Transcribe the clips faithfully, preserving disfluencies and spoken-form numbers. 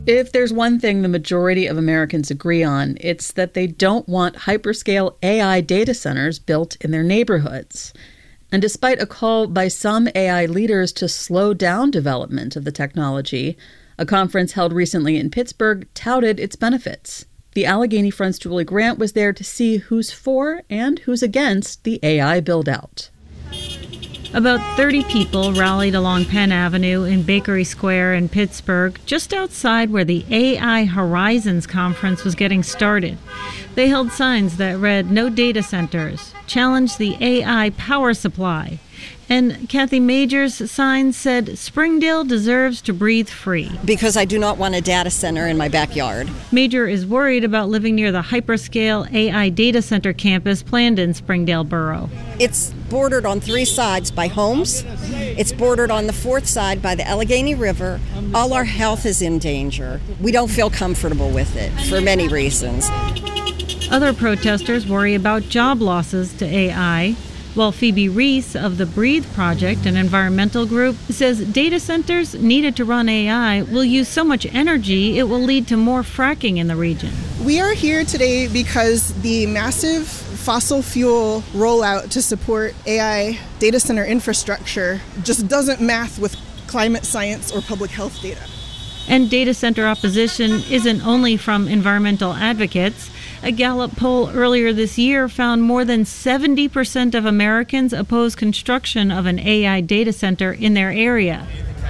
If there's one thing the majority of Americans agree on, it's that they don't want hyperscale A I data centers built in their neighborhoods. And despite a call by some A I leaders to slow down development of the technology, a conference held recently in Pittsburgh touted its benefits. The Allegheny Front's Julie Grant was there to see who's for and who's against the A I build-out. About thirty people rallied along Penn Avenue in Bakery Square in Pittsburgh, just outside where the A I Horizons conference was getting started. They held signs that read, "No data centers," challenged the A I power supply. And Kathy Major's sign said, "Springdale deserves to breathe free." Because I do not want a data center in my backyard. Major is worried about living near the hyperscale A I data center campus planned in Springdale Borough. It's bordered on three sides by homes. It's bordered on the fourth side by the Allegheny River. All our health is in danger. We don't feel comfortable with it for many reasons. Other protesters worry about job losses to A I. While Phoebe Reese of the Breathe Project, an environmental group, says data centers needed to run A I will use so much energy it will lead to more fracking in the region. We are here today because the massive fossil fuel rollout to support A I data center infrastructure just doesn't math with climate science or public health data. And data center opposition isn't only from environmental advocates. A Gallup poll earlier this year found more than seventy percent of Americans oppose construction of an A I data center in their area.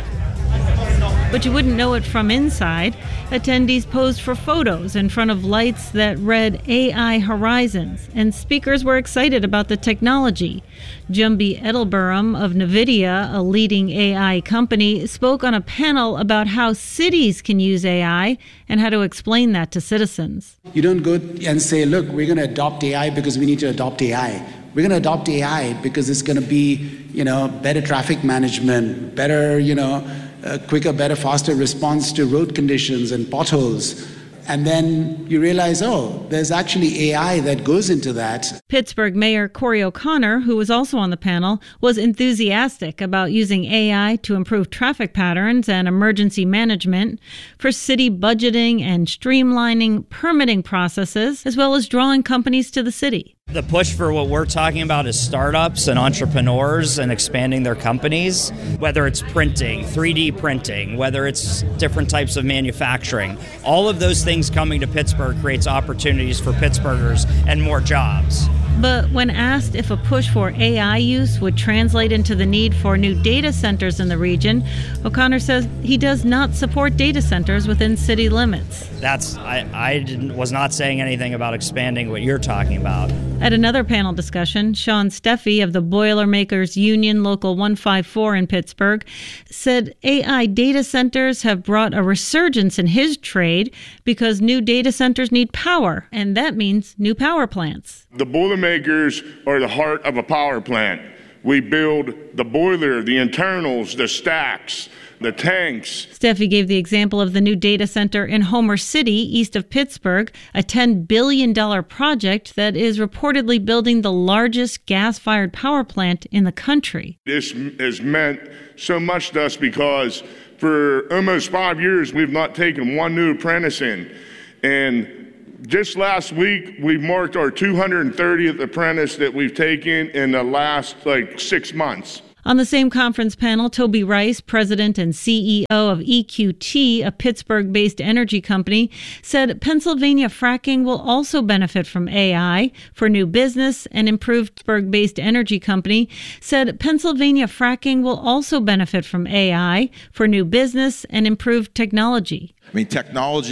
But you wouldn't know it from inside. Attendees posed for photos in front of lights that read A I Horizons, and speakers were excited about the technology. Jumbi Edelburham of NVIDIA, a leading A I company, spoke on a panel about how cities can use A I and how to explain that to citizens. You don't go and say, look, we're going to adopt A I because we need to adopt A I. We're going to adopt A I because it's going to be, you know, better traffic management, better, you know, a quicker, better, faster response to road conditions and potholes. And then you realize, oh, there's actually A I that goes into that. Pittsburgh Mayor Corey O'Connor, who was also on the panel, was enthusiastic about using A I to improve traffic patterns and emergency management, for city budgeting and streamlining permitting processes, as well as drawing companies to the city. The push for what we're talking about is startups and entrepreneurs and expanding their companies, whether it's printing, three D printing, whether it's different types of manufacturing. All of those things coming to Pittsburgh creates opportunities for Pittsburghers and more jobs. But when asked if a push for A I use would translate into the need for new data centers in the region, O'Connor says he does not support data centers within city limits. That's I, I didn't, was not saying anything about expanding what you're talking about. At another panel discussion, Sean Steffi of the Boilermakers Union Local one fifty-four in Pittsburgh said A I data centers have brought a resurgence in his trade because new data centers need power, and that means new power plants. The Boilermakers are the heart of a power plant. We build the boiler, the internals, the stacks, the tanks. Steffi gave the example of the new data center in Homer City, east of Pittsburgh, a ten billion dollars project that is reportedly building the largest gas-fired power plant in the country. This has meant so much to us because for almost five years, we've not taken one new apprentice in. And just last week, we marked our two hundred thirtieth apprentice that we've taken in the last, like, six months. On the same conference panel, Toby Rice, president and C E O of E Q T, a Pittsburgh-based energy company, said Pennsylvania fracking will also benefit from A I for new business, and improved Pittsburgh-based energy company said Pennsylvania fracking will also benefit from A I for new business and improved technology. I mean, technology